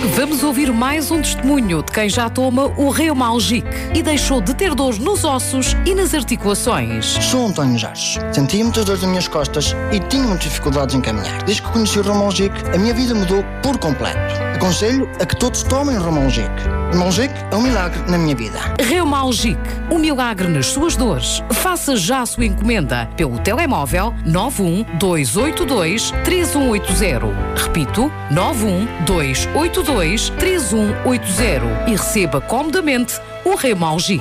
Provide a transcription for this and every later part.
Vamos ouvir mais um testemunho de quem já toma o Reumalgic e deixou de ter dores nos ossos e nas articulações. Sou António Jorge. Sentia muitas dores nas minhas costas e tinha muitas dificuldades em caminhar. Desde que conheci o Reumalgic, a minha vida mudou por completo. Aconselho a que todos tomem o Reumalgic. O Reumalgic é um milagre na minha vida. Reumalgic, um milagre nas suas dores. Faça já a sua encomenda pelo telemóvel 912823180. Repito, 912823180 e receba comodamente o Reumalgic.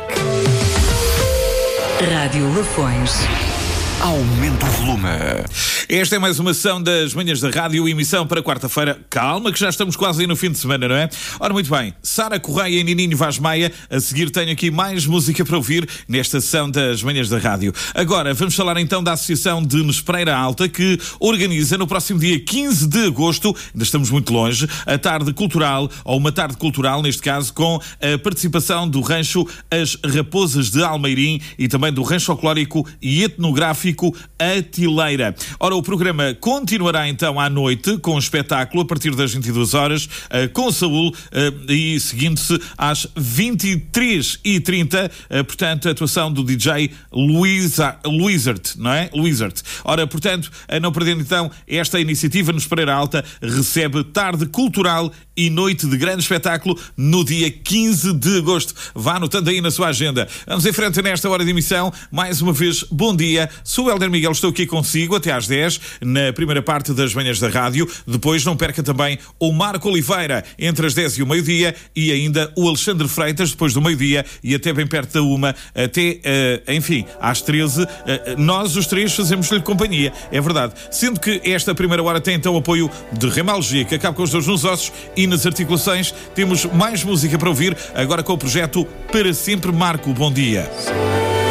Rádio Lafões. Aumenta o volume. Esta é mais uma sessão das Manhãs da Rádio, emissão para quarta-feira. Calma que já estamos quase aí no fim de semana, não é? Ora, muito bem. Sara Correia e Nininho Vaz Maia. A seguir tenho aqui mais música para ouvir nesta sessão das Manhãs da Rádio. Agora, vamos falar então da Associação de Nespreira Alta, que organiza no próximo dia 15 de agosto, ainda estamos muito longe, a tarde cultural, ou uma tarde cultural, neste caso, com a participação do rancho As Raposas de Almeirim e também do rancho folclórico e etnográfico A Tileira. Ora, o programa continuará então à noite com um espetáculo a partir das 22 horas com Saúl e seguindo-se às 23h30, portanto, a atuação do DJ Luizard, não é? Luizard. Ora, portanto, não perdendo então esta iniciativa, no Nespreira Alta recebe tarde cultural e noite de grande espetáculo no dia 15 de agosto. Vá anotando aí na sua agenda. Vamos em frente nesta hora de emissão. Mais uma vez, bom dia. Sou o Helder Miguel, estou aqui consigo até às 10, na primeira parte das Manhãs da Rádio. Depois não perca também o Marco Oliveira, entre as 10 e o meio-dia, e ainda o Alexandre Freitas, depois do meio-dia e até bem perto da 1, até, enfim, às 13. Nós, os três, fazemos-lhe companhia, é verdade. Sendo que esta primeira hora tem então o apoio de Reumalgic, que acaba com os dores nos ossos e nas articulações. Temos mais música para ouvir, agora com o projeto Para Sempre Marco. Bom dia.